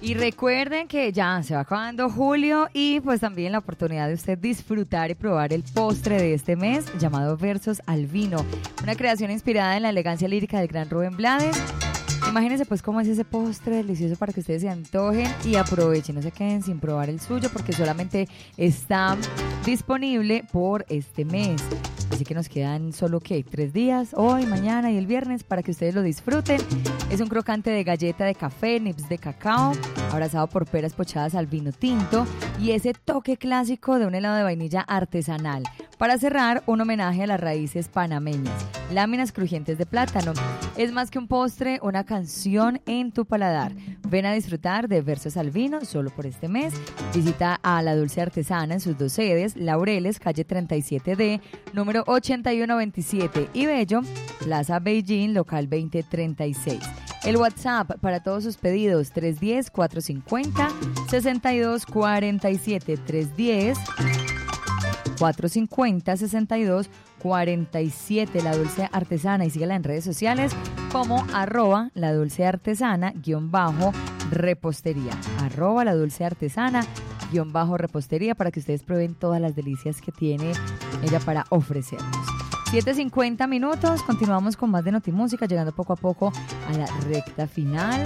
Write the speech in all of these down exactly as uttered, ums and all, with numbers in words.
Y recuerden que ya se va acabando julio y pues también la oportunidad de usted disfrutar y probar el postre de este mes llamado Versos al Vino, una creación inspirada en la elegancia lírica del gran Rubén Blades. Imagínense pues cómo es ese postre delicioso para que ustedes se antojen y aprovechen, no se queden sin probar el suyo porque solamente está disponible por este mes. Así que nos quedan solo, ¿qué? Tres días, hoy, mañana y el viernes para que ustedes lo disfruten. Es un crocante de galleta de café, nips de cacao, abrazado por peras pochadas al vino tinto y ese toque clásico de un helado de vainilla artesanal. Para cerrar, un homenaje a las raíces panameñas, láminas crujientes de plátano. Es más que un postre, una canción en tu paladar. Ven a disfrutar de Versos al Vino solo por este mes. Visita a La Dulce Artesana en sus dos sedes, Laureles, calle treinta y siete D, número ochenta y uno veintisiete, y Bello, Plaza Beijing, local veinte treinta y seis. El WhatsApp para todos sus pedidos, tres uno cero, cuatro cinco cero, seis dos cuatro siete, tres uno cero, cuatro cinco cero, seis dos cuatro siete, La Dulce Artesana, y síguela en redes sociales como arroba La Dulce Artesana guión bajo repostería, arroba La Dulce Artesana guión bajo repostería, para que ustedes prueben todas las delicias que tiene ella para ofrecernos. siete cincuenta minutos, continuamos con más de Notimúsica, llegando poco a poco a la recta final.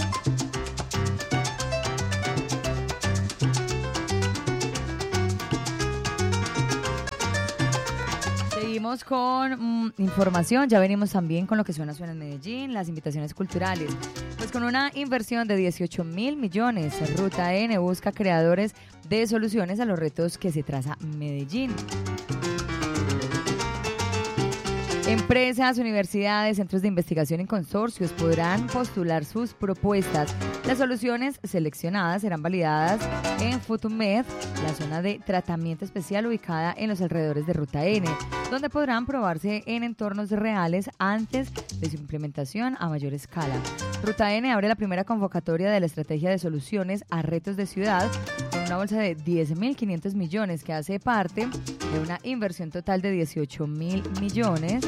Seguimos con mm, información, ya venimos también con lo que suena suena en Medellín, las invitaciones culturales. Pues con una inversión de dieciocho mil millones, Ruta N busca creadores de soluciones a los retos que se traza Medellín. Empresas, universidades, centros de investigación y consorcios podrán postular sus propuestas. Las soluciones seleccionadas serán validadas en Futumed, la zona de tratamiento especial ubicada en los alrededores de Ruta N, donde podrán probarse en entornos reales antes de su implementación a mayor escala. Ruta N abre la primera convocatoria de la estrategia de soluciones a retos de ciudad con una bolsa de diez mil quinientos millones que hace parte de una inversión total de dieciocho mil millones.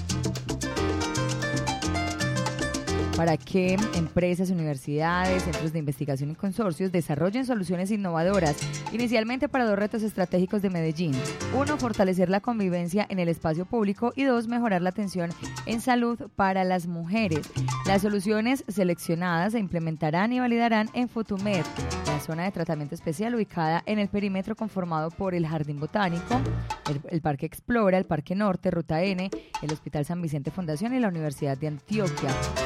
Para que empresas, universidades, centros de investigación y consorcios desarrollen soluciones innovadoras, inicialmente para dos retos estratégicos de Medellín. Uno, fortalecer la convivencia en el espacio público, y dos, mejorar la atención en salud para las mujeres. Las soluciones seleccionadas se implementarán y validarán en Futumed, la zona de tratamiento especial ubicada en el perímetro conformado por el Jardín Botánico, el, el Parque Explora, el Parque Norte, Ruta N, el Hospital San Vicente Fundación y la Universidad de Antioquia.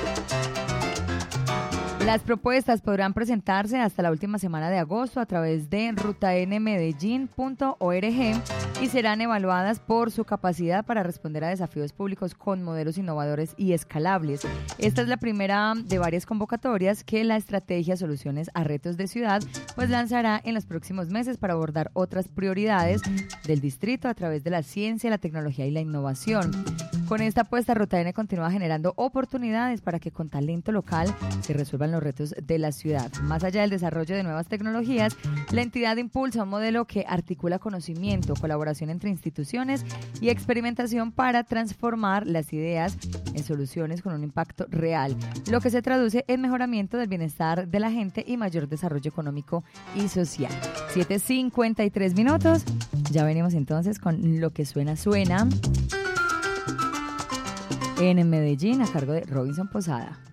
Las propuestas podrán presentarse hasta la última semana de agosto a través de ruta n medellín punto org y serán evaluadas por su capacidad para responder a desafíos públicos con modelos innovadores y escalables. Esta es la primera de varias convocatorias que la estrategia Soluciones a Retos de Ciudad pues lanzará en los próximos meses para abordar otras prioridades del distrito a través de la ciencia, la tecnología y la innovación. Con esta apuesta, Ruta N continúa generando oportunidades para que con talento local se resuelvan los retos de la ciudad. Más allá del desarrollo de nuevas tecnologías, la entidad impulsa un modelo que articula conocimiento, colaboración entre instituciones y experimentación para transformar las ideas en soluciones con un impacto real, lo que se traduce en mejoramiento del bienestar de la gente y mayor desarrollo económico y social. siete cincuenta y tres minutos, ya venimos entonces con lo que suena, suena en Medellín, a cargo de Robinson Posada.